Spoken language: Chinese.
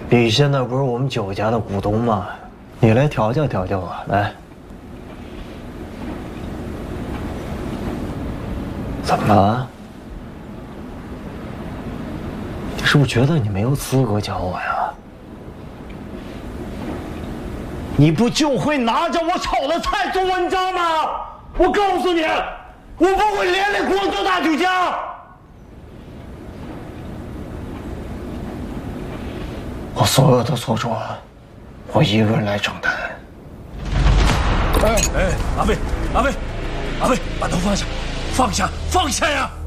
你现在不是我们酒家的股东吗？你来调教调教我，来。怎么了？你是不是觉得你没有资格教我呀？你不就会拿着我炒的菜做文章吗？我告诉你，我不会连累广州大酒家。我所有的错处，我一个人来承担。 阿飞，把头放下，放下呀！